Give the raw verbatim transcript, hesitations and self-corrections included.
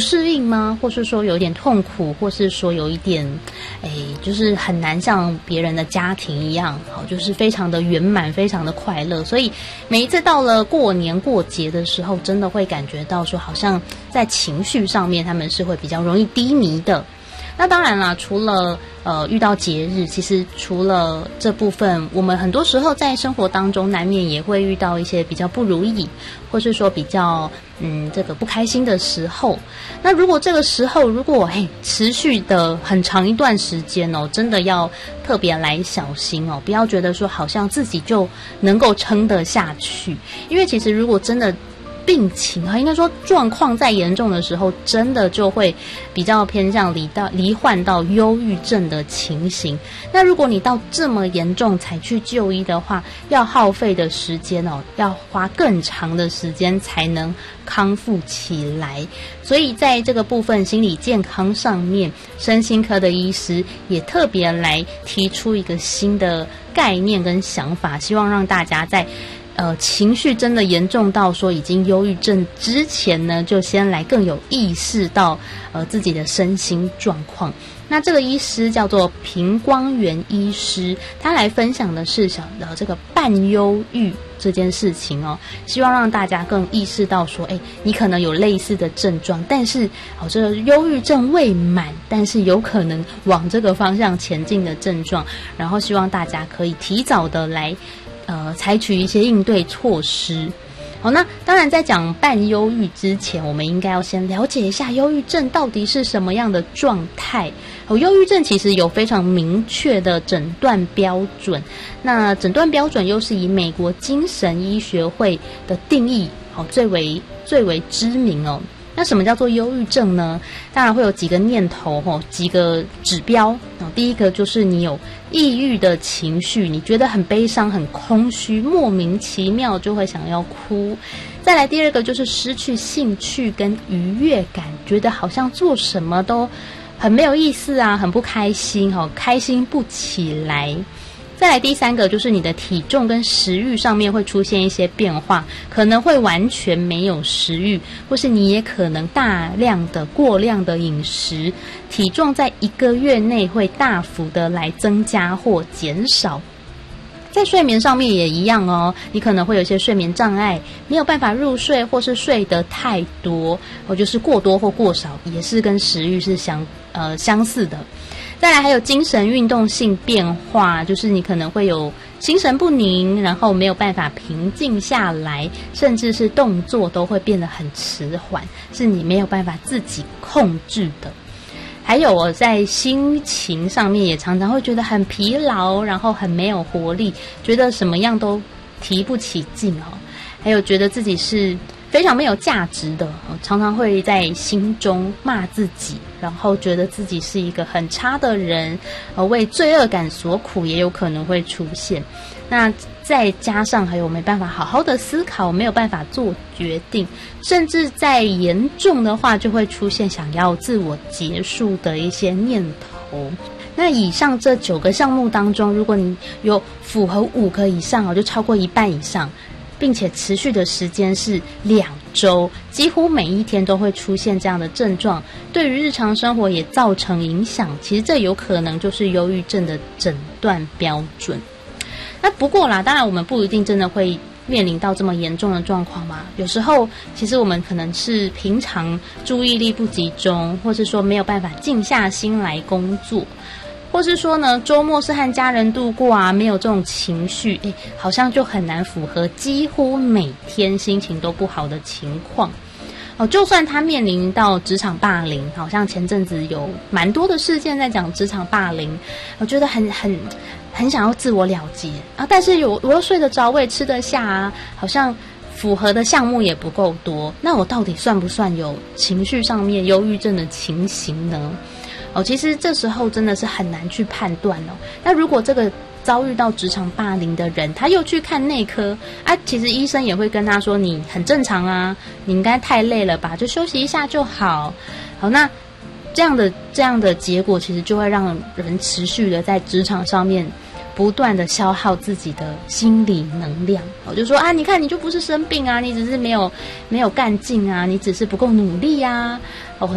适应吗？或是说有一点痛苦，或是说有一点，哎，就是很难像别人的家庭一样，好，就是非常的圆满，非常的快乐。所以每一次到了过年过节的时候，真的会感觉到说，好像在情绪上面他们是会比较容易低迷的。那当然啦，除了呃遇到节日，其实除了这部分，我们很多时候在生活当中难免也会遇到一些比较不如意，或是说比较嗯这个不开心的时候。那如果这个时候如果嘿持续的很长一段时间哦，真的要特别来小心哦，不要觉得说好像自己就能够撑得下去，因为其实如果真的病情啊，应该说状况再严重的时候，真的就会比较偏向罹到罹患到忧郁症的情形。那如果你到这么严重才去就医的话，要耗费的时间哦，要花更长的时间才能康复起来。所以在这个部分心理健康上面，身心科的医师也特别来提出一个新的概念跟想法，希望让大家在呃，情绪真的严重到说已经忧郁症之前呢，就先来更有意识到呃自己的身心状况。那这个医师叫做平光源医师，他来分享的是小的这个半忧郁这件事情哦，希望让大家更意识到说，哎，你可能有类似的症状，但是哦，这个忧郁症未满，但是有可能往这个方向前进的症状，然后希望大家可以提早的来。呃，采取一些应对措施。好，那当然在讲半忧郁之前，我们应该要先了解一下忧郁症到底是什么样的状态。哦，忧郁症其实有非常明确的诊断标准，那诊断标准又是以美国精神医学会的定义哦最为最为知名哦。那什么叫做忧郁症呢？当然会有几个念头吼，几个指标。第一个就是你有抑郁的情绪，你觉得很悲伤、很空虚，莫名其妙就会想要哭。再来第二个就是失去兴趣跟愉悦感，觉得好像做什么都很没有意思啊，很不开心，开心不起来。再来第三个就是你的体重跟食欲上面会出现一些变化，可能会完全没有食欲，或是你也可能大量的过量的饮食，体重在一个月内会大幅的来增加或减少。在睡眠上面也一样哦，你可能会有一些睡眠障碍，没有办法入睡，或是睡得太多，或就是过多或过少，也是跟食欲是相呃相似的。再来还有精神运动性变化，就是你可能会有心神不宁，然后没有办法平静下来，甚至是动作都会变得很迟缓，是你没有办法自己控制的。还有我在心情上面也常常会觉得很疲劳，然后很没有活力，觉得什么样都提不起劲哦。还有觉得自己是非常没有价值的，常常会在心中骂自己，然后觉得自己是一个很差的人，呃，为罪恶感所苦也有可能会出现。那再加上还有没办法好好的思考，没有办法做决定，甚至再严重的话就会出现想要自我结束的一些念头。那以上这九个项目当中，如果你有符合五个以上，就超过一半以上，并且持续的时间是两周，几乎每一天都会出现这样的症状，对于日常生活也造成影响，其实这有可能就是忧郁症的诊断标准。那不过啦，当然我们不一定真的会面临到这么严重的状况嘛，有时候其实我们可能是平常注意力不集中，或是说没有办法静下心来工作，或是说呢，周末是和家人度过啊，没有这种情绪，诶，好像就很难符合几乎每天心情都不好的情况。哦，就算他面临到职场霸凌，好像前阵子有蛮多的事件在讲职场霸凌，我觉得很很很想要自我了结啊，但是有我又睡得着，我也吃得下啊，好像符合的项目也不够多，那我到底算不算有情绪上面忧郁症的情形呢？哦，其实这时候真的是很难去判断哦。那如果这个遭遇到职场霸凌的人，他又去看内科啊，其实医生也会跟他说，你很正常啊，你应该太累了吧，就休息一下就好。好，那这样的这样的结果，其实就会让人持续的在职场上面不断的消耗自己的心理能量。我就说啊，你看你就不是生病啊，你只是没有没有干劲啊，你只是不够努力啊。